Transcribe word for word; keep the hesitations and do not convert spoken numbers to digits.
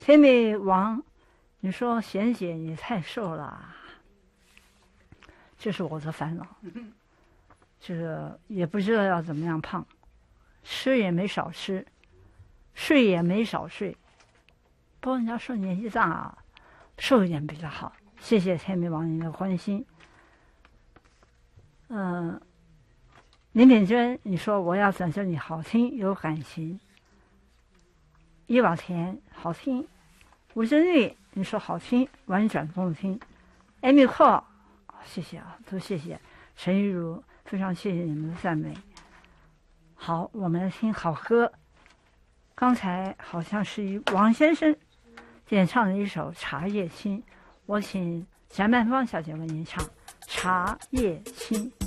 天美王，你说贤姐你太瘦了，这是我的烦恼。就是也不知道要怎么样胖，吃也没少吃，睡也没少睡。不过人家说年纪大啊，瘦一点比较好。谢谢天美王您的关心。嗯、呃，林敏娟，你说我要讲究你好听有感情。叶宝田好听。吴真玉，你说好听婉转动听。艾米克，谢谢啊，都谢谢。陈玉茹，非常谢谢你们的赞美。好，我们来听好歌。刚才好像是王先生演唱的一首《茶叶青》，我请翟曼芳小姐为您唱《茶叶青》。